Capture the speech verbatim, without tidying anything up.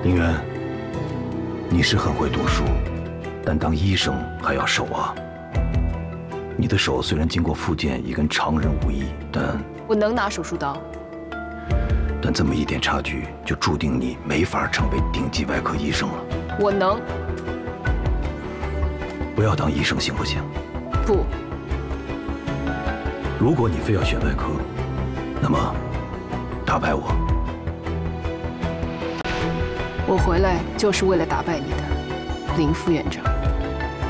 林渊，你是很会读书，但当医生还要手啊。你的手虽然经过复健已跟常人无异，但我能拿手术刀。 但这么一点差距，就注定你没法成为顶级外科医生了。 我能。 不要当医生行不行？ 不。 如果你非要选外科，那么打败我。 我回来就是为了打败你的，林副院长。